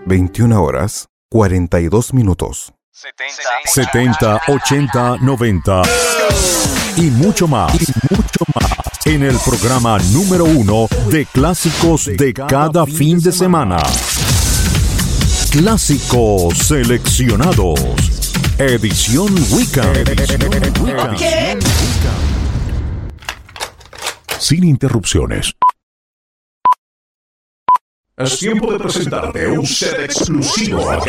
21 horas, 42 minutos. 70, 80, 90 y mucho más. En el programa número 1 de clásicos de cada fin de semana. Clásicos seleccionados. Edición Weekend. Sin interrupciones. Es tiempo de presentarte un set exclusivo aquí